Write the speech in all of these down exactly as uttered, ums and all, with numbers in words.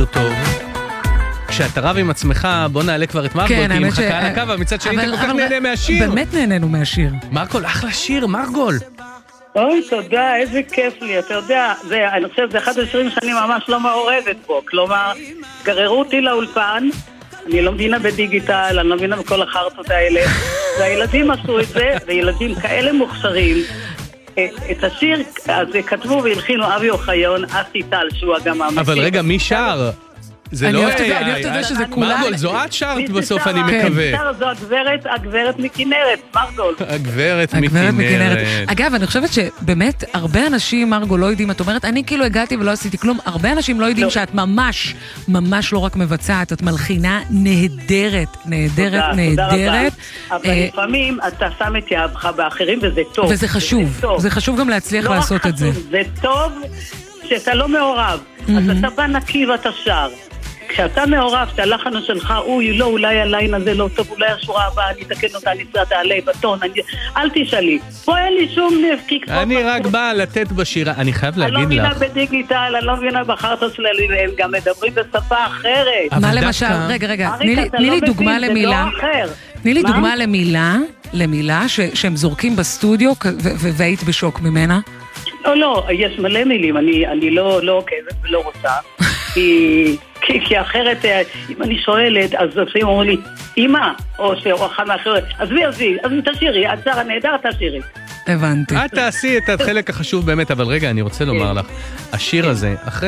שיר טוב. כשאתה רב עם עצמך, בוא נעלה כבר את מרגול, כי היא מחכה על הקו, ומצד שני אתה כל כך נהנה מהשיר. באמת נהנינו מהשיר. מרגול, אחלה שיר, מרגול. אוי, תודה, איזה כיף לי, אתה יודע, זה, אני חושב, זה אחד עשרים שאני ממש לא מעורבת פה, כלומר, גררו אותי לאולפן, אני לא מבינה בדיגיטל, אני לא מבינה בכל החרטות האלה, והילדים עשו את זה, וילדים כאלה מוכשרים, את השיר, אז כתבו והלחינו אבי אוחיון, אסי טל, שהוא גם המחיר. אבל רגע, מי שר? זה לא... אני אוהבת את זה שזה כולה... מרגול, זו את שרת בסוף, אני מקווה. זו הגברת, הגברת מכנרת, מרגול. הגברת מכנרת. אגב, אני חושבת שבאמת הרבה אנשים, מרגול, לא יודעים, את אומרת, אני כאילו הגעתי ולא עשיתי כלום, הרבה אנשים לא יודעים שאת ממש, ממש לא רק מבצעת, את מלחינה נהדרת, נהדרת, נהדרת. אבל לפעמים אתה שם את יהבך באחרים, וזה טוב. וזה חשוב, זה חשוב גם להצליח לעשות את זה. זה טוב שאתה לא מעורב, אז אתה בא נקי ואתה שר. כשאתה מעורב, שהלחן שלך, אוי, לא, אולי הליין הזה לא טוב, אולי השורה הבאה, אני אתקן אותה, אני אצלע תעלה בטון, אל תשאלי. פה אין לי שום נפקיק. אני רק באה לתת בשירה, אני חייב להגיד לך. אני לא מבינה בדיגיטל, אני לא מבינה בחרטה שלי, הם גם מדברים בשפה אחרת. מה למשל? רגע, רגע, תני לי דוגמה למילה. תני לי דוגמה למילה, למילה שהם זורקים בסטודיו, והיית בשוק ממנה. לא, לא, יש מלא מילים, אני לא עוקבת ולא רוצה, כי... כי אחרת, אם אני שואלת, אז לפעמים אומרים לי, אמא, או שאורחה מאחרת, עזבי, עזבי, אז תשירי, את שרה נהדר, תשירי. הבנתי. את תעשי את החלק החשוב באמת, אבל רגע, אני רוצה לומר לך, השיר הזה, אחרי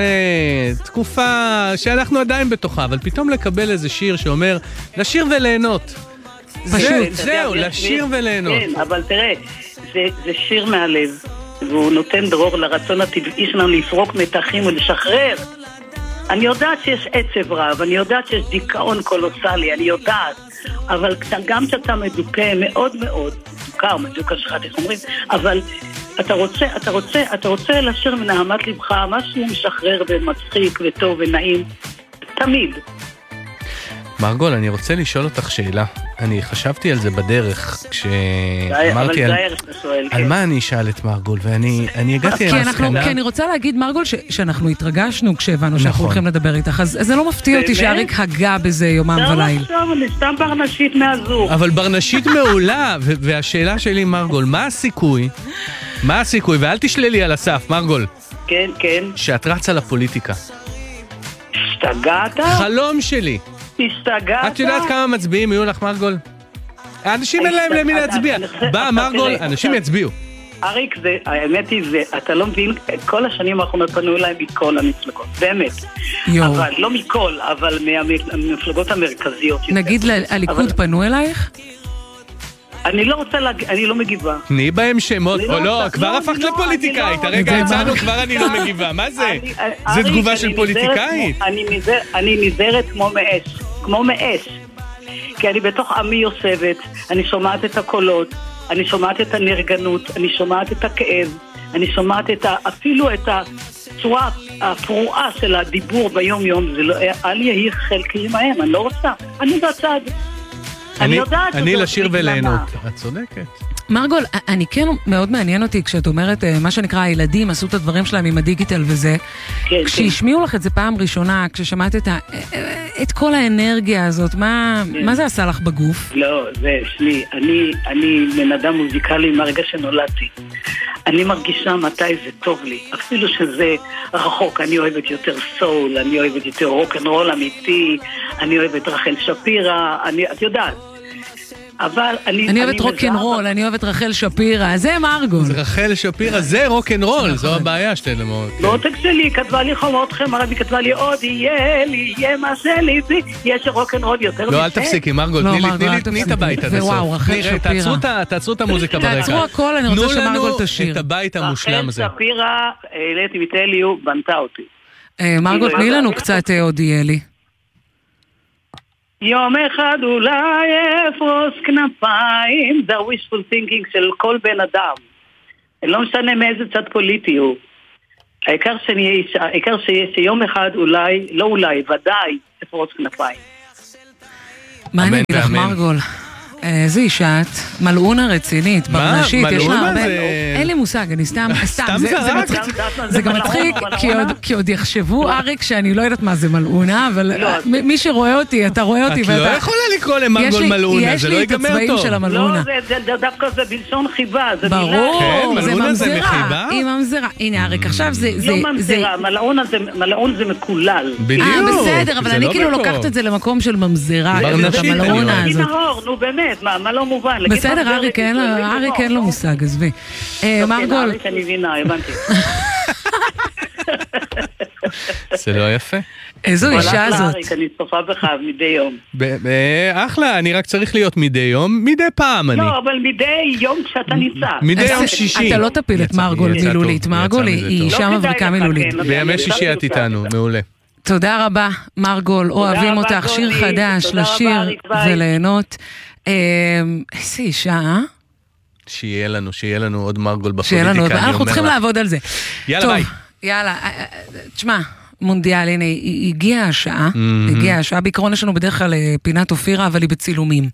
תקופה שאנחנו עדיין בתוכה, אבל פתאום לקבל איזה שיר שאומר, לשיר וליהנות. פשוט. זהו, לשיר וליהנות. כן, אבל תראה, זה שיר מהלב, והוא נותן דרור לרצון הטבעי שלנו לפרוק מתחים ולשחרר. אני יודעת שיש עצב רב, אני יודעת שיש דיכאון קולוסלי, אני יודעת, אבל גם כשאתה מדוכא מאוד מאוד, מדוכא או מדוכא שחת, איך אומרים, אבל אתה רוצה, אתה רוצה, אתה רוצה לשיר מנהמת לבך, משהו משחרר ומצחיק וטוב ונעים, תמיד. מרגול, אני רוצה לשאול אותך שאלה. אני חשבתי על זה בדרך, כשאמרתי על... על מה אני אשאל את מרגול, ואני הגעתי למסקנה... כי אני רוצה להגיד, מרגול, שאנחנו התרגשנו כשהבנו שאנחנו הולכים לדבר איתך, אז זה לא מפתיע אותי שאריק הגה בזה יומם וליל. לא, אני סתם ברנשית מהזוג. אבל ברנשית מעולה, והשאלה שלי, מרגול, מה הסיכוי, מה הסיכוי, ואל תשללי על הסף, מרגול. כן, כן. שאת רצה לפוליטיקה. השתגעת? חלום שלי. השתגעת? את יודעת כמה מצביעים יהיו לך, מרגול? האנשים אין להם למי להצביע. בא, מרגול, אנשים יצביעו. אריק, האמת היא, אתה לא מבין, כל השנים האחרונות פנו אליי מכל המפלגות, באמת. אבל, לא מכל, אבל מהמפלגות המרכזיות. נגיד הליכוד פנו אלייך? אני לא רוצה להגיד, אני לא מגיבה. תני בהם שמות, או לא, כבר הפכת לפוליטיקאית, הרגע יצאנו, כבר אני לא מגיבה, מה זה? זה תגובה של פוליטיקאית? אני נזהרת כמו מאש, כמו מאש, כי אני בתוך עמי יושבת, אני שומעת את הקולות, אני שומעת את הנרגנות, אני שומעת את הכאב, אני שומעת אפילו את הצורה הפרועה של הדיבור ביום יום, זה לא, אל יהי חלקי מהם, אני לא רוצה, אני בצד. אני, אני לשיר וליהנות. את צודקת. מרגול, אני כן מאוד מעניין אותי כשאת אומרת, מה שנקרא, הילדים עשו את הדברים שלהם עם הדיגיטל וזה. כן, כשהשמיעו כן. לך את זה פעם ראשונה, כששמעת את, ה, את כל האנרגיה הזאת, מה, כן. מה זה עשה לך בגוף? לא, זה, שלי, אני, אני בן אדם מוזיקלי מהרגע שנולדתי. אני מרגישה מתי זה טוב לי, אפילו שזה רחוק, אני אוהבת יותר סול, אני אוהבת יותר רוק'נ'רול אמיתי, אני אוהבת רחל שפירא, אני, את יודעת. אבל אני... אני אוהבת רוק'נ'רול, אני אוהבת רחל שפירא, זה מרגול. זה רחל שפירא, זה רוק'נ'רול, זו הבעיה שתי למות. בעותק שלי, כתבה לי חומותכם, הרבי כתבה לי עוד יהיה לי, יהיה מה שלי, יש רוק'נ'רול יותר לא, אל תפסיקי, מרגול, תני את הבית עד הסוף. וואו, רחל שפירא. תעצרו את המוזיקה ברקע. תעצרו הכל, אני רוצה שמרגול תשיר. את הבית המושלם הזה. רחל שפירא, העליתי מתליו, בנתה אותי. מרגול, תני לנו קצת עוד יהיה לי. יום אחד אולי אפרוס כנפיים, זה ה-wishful thinking של כל בן אדם. לא משנה מאיזה צד פוליטי הוא. העיקר שיהיה שיום אחד אולי, לא אולי, ודאי אפרוס כנפיים. מה אני אגיד לך, מרגול? איזה אישה את, מלאונה רצינית, ברנשית, יש לה הרבה, אין לי מושג, אני סתם, סתם, זה גם מצחיק, כי עוד יחשבו אריק שאני לא יודעת מה זה מלאונה, אבל מי שרואה אותי, אתה רואה אותי, את לא יכולה לקרוא למרגול מלאונה, זה לא ייגמר טוב. יש לי את הצבעים של המלאונה. לא, דווקא זה בלשון חיבה, זה מילה. ברור, זה ממזרה, היא ממזרה. הנה אריק, עכשיו זה... לא ממזרה, מלאון זה מקולל. בדיוק. בסדר, אבל אני כאילו לוקחת את זה למקום של ממזרה, את המלאונה הזאת. נו באמת, מה לא מובן? בסדר, אריק אין לו מושג, עזבי. מרגול. אריק אני מבינה, הבנתי. זה לא יפה. איזו אישה הזאת. אריק, אני צופה בך מדי יום. אחלה, אני רק צריך להיות מדי יום, מדי פעם אני. לא, אבל מדי יום כשאתה נמצא. מדי יום שישי. אתה לא תפיל את מרגול מילולית, מרגול היא אישה מבריקה מילולית. בימי שישי את איתנו, מעולה. תודה רבה, מרגול, אוהבים אותך, שיר חדש, לשיר וליהנות. איזה אישה, אה? שיהיה לנו, שיהיה לנו עוד מרגול בפוליטיקה. שיהיה לנו, אנחנו צריכים לעבוד על זה. יאללה, ביי. יאללה, תשמע, מונדיאל, הנה, הגיעה השעה, הגיעה השעה, בעיקרון יש לנו בדרך כלל פינת אופירה, אבל היא בצילומים.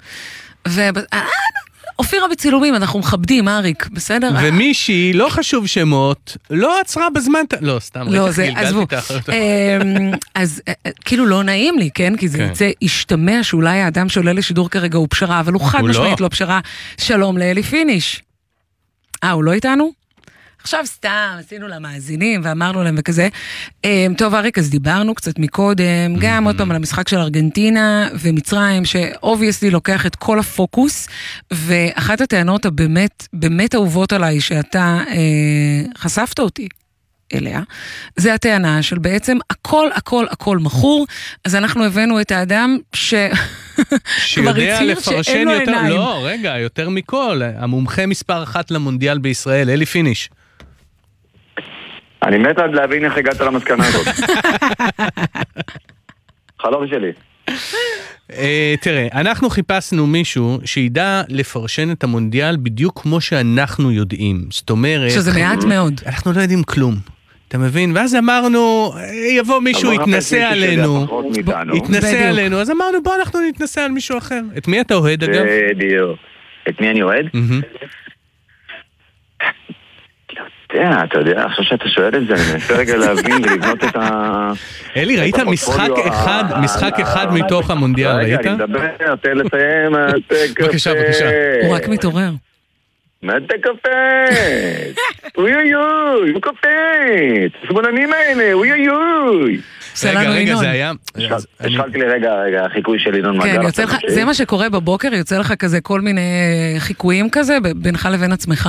אופירה בצילומים, אנחנו מכבדים, אריק, בסדר? ומישהי, לא חשוב שמות, לא עצרה בזמן... לא, סתם, לא, זה, עזבו. אז כאילו לא נעים לי, כן? כי זה יצא, השתמע שאולי האדם שעולה לשידור כרגע הוא פשרה, אבל הוא חד משמעית לא פשרה. שלום לאלי פיניש. אה, הוא לא איתנו? עכשיו סתם, עשינו למאזינים ואמרנו להם וכזה. טוב, אריק, אז דיברנו קצת מקודם, גם עוד פעם על המשחק של ארגנטינה ומצרים, שאובייסלי לוקח את כל הפוקוס, ואחת הטענות הבאמת, באמת אהובות עליי, שאתה אה, חשפת אותי אליה, זה הטענה של בעצם הכל, הכל, הכל מכור, אז אנחנו הבאנו את האדם ש... שיודע לפרשן יותר, לא, רגע, יותר מכל, המומחה מספר אחת למונדיאל בישראל, אלי פיניש. אני מת עד להבין איך הגעת למסקנה הזאת. חלום שלי. תראה, אנחנו חיפשנו מישהו שידע לפרשן את המונדיאל בדיוק כמו שאנחנו יודעים. זאת אומרת... שזה מעט מאוד. אנחנו לא יודעים כלום. אתה מבין? ואז אמרנו, יבוא מישהו, יתנסה עלינו. יתנסה עלינו. אז אמרנו, בוא אנחנו נתנסה על מישהו אחר. את מי אתה אוהד אגב? בדיוק. את מי אני אוהד? אתה יודע, עכשיו שאתה שואל את זה, אני מנסה רגע להבין ולבנות את ה... אלי, ראית משחק אחד, משחק אחד מתוך המונדיאל, ראית? רגע, אני מדבר, תן לסיים, בבקשה, בבקשה. הוא רק מתעורר. מה אתה קופץ? אוי אוי אוי, הוא קופץ. הסבוננים האלה, אוי אוי אוי. רגע, רגע, זה היה... השחלתי לי רגע, רגע, החיקוי של ינון מגל. כן, יוצא לך, זה מה שקורה בבוקר, יוצא לך כזה כל מיני חיקויים כזה, בינך לבין עצמך?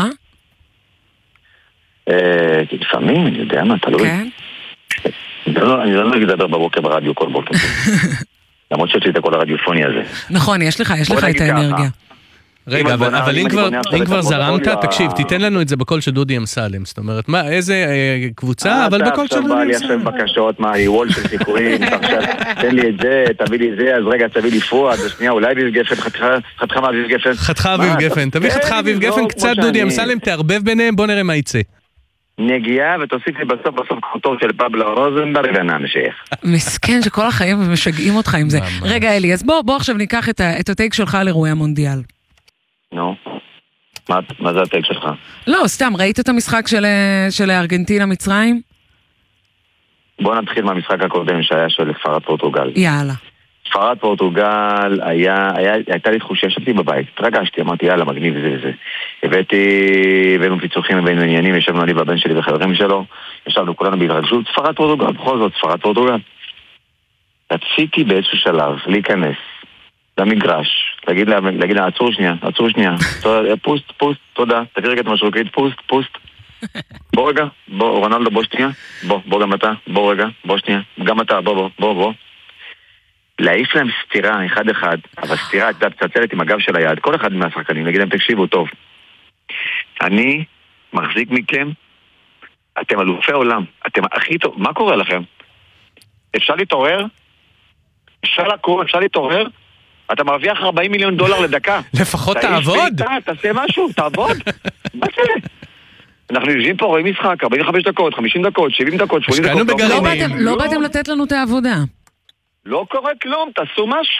לפעמים, אני יודע מה, תלוי. כן? אני לא נגיד לדבר בבוקר ברדיו כל בוקר. למרות שיש לי את הכל הרדיופוני הזה. נכון, יש לך, יש לך את האנרגיה. רגע, אבל אם כבר זרמת, תקשיב, תיתן לנו את זה בקול של דודי אמסלם. זאת אומרת, מה, איזה קבוצה, אבל בקול של דודי אמסלם. עכשיו בא לי עכשיו בקשות, מה, היא וול של סיכויים, תן לי את זה, תביא לי את זה, אז רגע, תביא לי פואד, השנייה, אולי אביב גפן, חתיכה מאביב גפן. חתיכה אביב גפן, תביא חתיכה אביב גפן, קצת דודי אמסלם, תערבב ביניהם, בוא נראה מה יצא. נגיעה, ותוסיף לי בסוף בסוף חוטור של פבלו רוזנברג ונמשיך. מסכן שכל החיים משגעים אותך עם זה. רגע אלי, אז בוא עכשיו ניקח את הטייק שלך על אירועי המונדיאל. נו, מה זה הטייק שלך? לא, סתם, ראית את המשחק של ארגנטינה מצרים? בוא נתחיל מהמשחק הקודם שהיה של ספרד פורטוגל. יאללה. ספרד פורטוגל, היה, היה, הייתה לי תחושה, ישבתי בבית, התרגשתי, אמרתי, יאללה, מגניב וזה וזה. הבאתי, הבאנו פיצוחים, הבאנו עניינים, ישבנו אני והבן שלי וחברים שלו, ישבנו כולנו בהתרגשות, ספרד פורטוגל, בכל זאת, ספרד פורטוגל. רציתי באיזשהו שלב להיכנס למגרש, להגיד לה, להגיד לה, עצור שנייה, עצור שנייה, פוסט, פוסט, תודה, תביא רגע את המשרוקית, פוסט, פוסט. בוא רגע, בוא, רונלדו, בוא שנייה, בוא, בוא גם אתה, בוא רגע, בוא שנייה, גם אתה, בוא, בוא, בוא, בוא. להעיף להם סתירה אחד אחד, אבל סתירה הייתה פצצלת עם הגב של היד, כל אחד מהשחקנים, נגיד להם תקשיבו טוב, אני מחזיק מכם, אתם אלופי עולם, אתם הכי טוב, מה קורה לכם? אפשר להתעורר? אפשר לקרוא, אפשר להתעורר? אתה מרוויח ארבעים מיליון דולר לדקה. לפחות תעבוד. תעשה משהו, תעבוד. מה זה? אנחנו יושבים פה, רואים משחק, ארבעים וחמש דקות, חמישים דקות, שבעים דקות, שמונים דקות. לא באתם לתת לנו את העבודה. לא קורה כלום, תעשו משהו.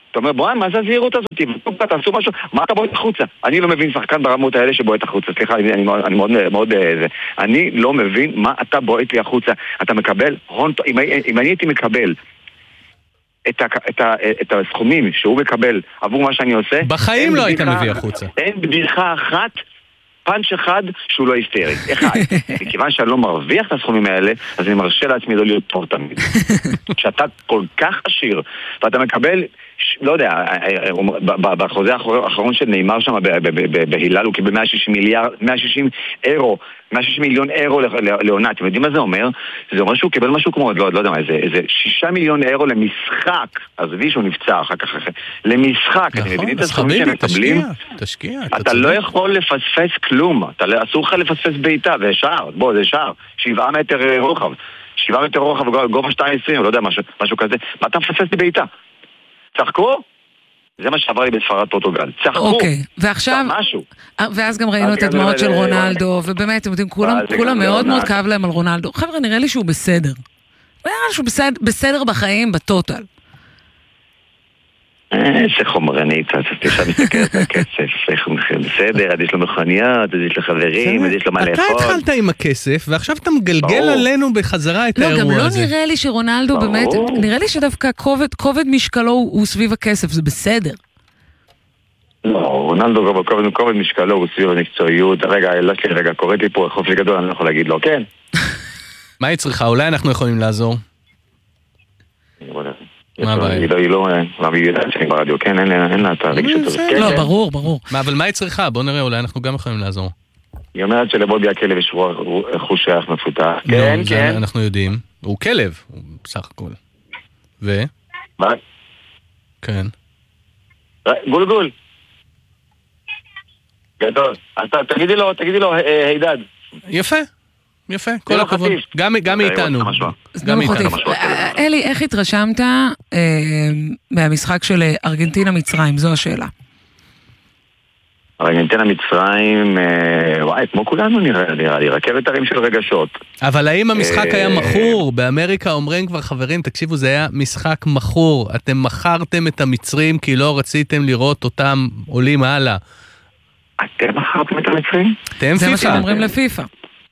אתה אומר, בואי, מה זה הזהירות הזאת? תעשו משהו, מה אתה בועט החוצה? אני לא מבין שחקן ברמות האלה שבועט החוצה. סליחה, אני, אני, אני מאוד, מאוד, זה. אני לא מבין מה אתה בועט לי החוצה. אתה מקבל הון, אם, אם אני הייתי מקבל את, ה, את, ה, את הסכומים שהוא מקבל עבור מה שאני עושה, בחיים לא היית מביא החוצה. אין בדיחה אחת, פאנץ' אחד שהוא לא היסטרי. אחד, מכיוון שאני לא מרוויח את הסכומים האלה, אז אני מרשה לעצמי לא להיות טוב תמיד. כשאתה כל כך עשיר, ואתה מקבל, לא יודע, בחוזה האחרון של נאמר שם בהילל, הוא קיבל מאה ושישים מיליארד, מאה ושישים אירו, מאה ושישים מיליון אירו לעונה. אתם יודעים מה זה אומר? זה אומר שהוא קיבל משהו כמו, לא יודע מה, איזה שישה מיליון אירו למשחק, אז בי שהוא נפצע אחר כך, למשחק, אתם מבינים את הסכומים שהם מקבלים? תשקיע, אתה לא יכול לפספס כלום, אסור לך לפספס ביתה, זה שער, בוא, זה שער, שבעה מטר רוחב, שבעה מטר רוחב, גובה שתיים עשרים, לא יודע, משהו כזה, מה אתה מפספס לי ביתה? צחקו? זה מה שעבר לי בספרד פורטוגל. צחקו. אוקיי, ועכשיו, ואז גם ראינו את הדמעות של רונלדו, ובאמת, אתם יודעים, כולם מאוד מאוד כאב להם על רונלדו. חבר'ה, נראה לי שהוא בסדר. נראה לי שהוא בסדר בחיים, בטוטל. איזה חומרנית, אז תשעה מסתכלת על הכסף, בסדר, אז יש לו מכוניות, אז יש לו חברים, אז יש לו מה לאכול. אתה התחלת עם הכסף, ועכשיו אתה מגלגל עלינו בחזרה את האירוע הזה. לא, גם לא נראה לי שרונלדו באמת, נראה לי שדווקא כובד משקלו הוא סביב הכסף, זה בסדר. לא, רונלדו גם כובד משקלו הוא סביב המקצועיות. רגע, יש לי רגע, קוראת לי פה חופשי גדול, אני לא יכול להגיד לו, כן. מה היא צריכה? אולי אנחנו יכולים לעזור? מה הבעיה? היא לא, היא יודעת שאני ברדיו, כן, אין לה את הרגישות הזאת. לא, ברור, ברור. אבל מה היא צריכה? בוא נראה, אולי אנחנו גם יכולים לעזור. היא אומרת שלבובי הכלב יש חוש ריח מפותח. כן, כן. אנחנו יודעים. הוא כלב, בסך הכל. ו? מה? כן. גול גול. גדול. תגידי לו, תגידי לו, הידד. יפה. יפה, כל הכבוד. גם מאיתנו. גם מאיתנו. אלי, איך התרשמת מהמשחק של ארגנטינה מצרים? זו השאלה. ארגנטינה מצרים, וואי, כמו כולנו נראה לי, רכבת הרים של רגשות. אבל האם המשחק היה מכור? באמריקה אומרים כבר, חברים, תקשיבו, זה היה משחק מכור. אתם מכרתם את המצרים כי לא רציתם לראות אותם עולים הלאה. אתם מכרתם את המצרים? אתם פיפה. זה מה שאומרים לפיפה.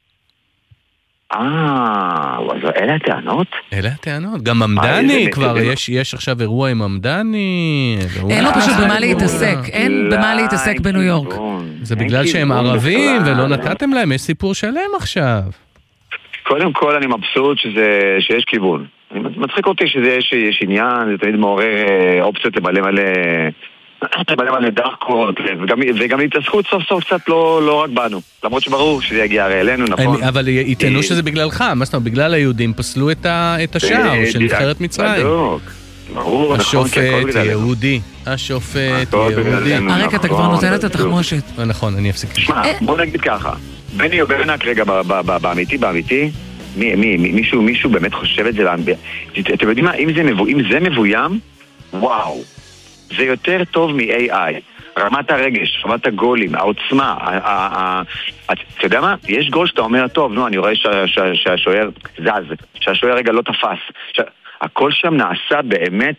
אה, אז אלה הטענות? אלה הטענות. גם ממדני כבר, יש עכשיו אירוע עם ממדני. אין לו פשוט במה להתעסק. אין במה להתעסק בניו יורק. זה בגלל שהם ערבים ולא נתתם להם, יש סיפור שלם עכשיו. קודם כל אני מבסוט שיש כיוון. מצחיק אותי שיש עניין, זה תמיד מעורר אופציות למלא מלא... בלם על דרכות, וגם התעסקות סוף סוף קצת לא רק בנו, למרות שברור שזה יגיע הרי אלינו, נכון? אבל יתנו שזה בגללך, מה זאת אומרת, בגלל היהודים פסלו את השער של נבחרת מצרים. השופט יהודי, השופט יהודי. אריק, אתה כבר נותן את התחמושת. נכון, אני אפסיק. שמע, בוא נגיד ככה, בני או בנק רגע באמיתי, באמיתי, מישהו, מישהו באמת חושב את זה, אתם יודעים מה, אם זה מבוים, וואו. זה יותר טוב מ-איי איי. רמת הרגש, רמת הגולים, העוצמה, אתה יודע מה? יש גול שאתה אומר, טוב, נו, אני רואה שהשוער זז, שהשוער רגע לא תפס. הכל שם נעשה באמת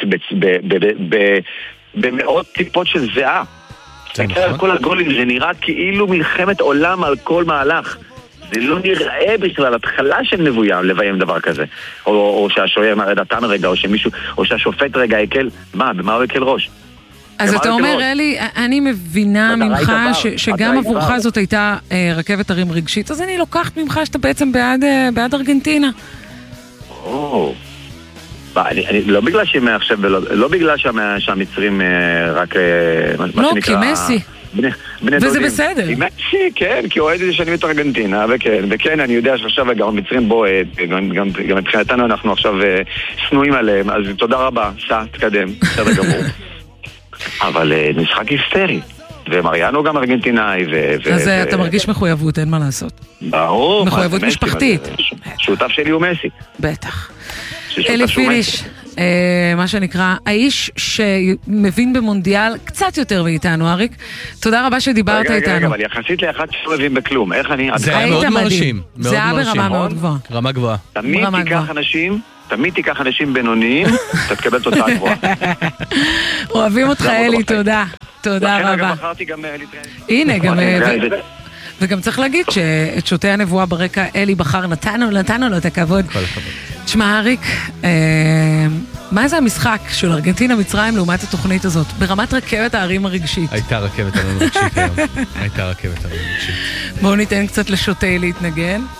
במאות טיפות של זהה. כל הגולים זה נראה כאילו מלחמת עולם על כל מהלך. זה לא נראה בכלל התחלה של מבוים לביים דבר כזה. או, או שהשוער נתן רגע, או שמישהו, או שהשופט רגע יקל, מה, במה הוא יקל ראש? אז אתה אומר, אלי, אני מבינה ממך שגם עבורך זאת הייתה רכבת הרים רגשית, אז אני לוקחת ממך שאתה בעצם בעד ארגנטינה. או, לא בגלל שמעכשיו, לא בגלל שהמצרים רק, לא, כי מסי. וזה בסדר. מסי, כן, כי אוהד את זה שאני את ארגנטינה, וכן, וכן, אני יודע שעכשיו גם המצרים בו, גם מבחינתנו אנחנו עכשיו סנויים עליהם, אז תודה רבה, סע, תקדם, בסדר גמור. אבל משחק היסטרי, ומריאנו גם ארגנטינאי. אז אתה מרגיש מחויבות, אין מה לעשות. ברור. מחויבות משפחתית. שותף שלי הוא מסי. בטח. אלי פיליש, מה שנקרא, האיש שמבין במונדיאל קצת יותר מאיתנו, אריק. תודה רבה שדיברת איתנו. רגע, אבל יחסית לאחד שלא מבין בכלום. איך אני... זה היה מאוד מרשים. זה היה ברמה מאוד גבוהה. רמה גבוהה. תמיד תיקח אנשים תמיד תיקח אנשים בינוניים, אתה תקבל תוצאה גבוהה. אוהבים אותך אלי, תודה. תודה רבה. לכן אגב בחרתי גם להתראיין. הנה, גם... וגם צריך להגיד שאת שותי הנבואה ברקע אלי בחר, נתנו, נתנו לו את הכבוד. כל הכבוד. תשמע, אריק, מה זה המשחק של ארגנטינה מצרים לעומת התוכנית הזאת? ברמת רכבת הערים הרגשית. הייתה רכבת הערים הרגשית היום. הייתה רכבת הערים הרגשית. בואו ניתן קצת לשותי להתנגן.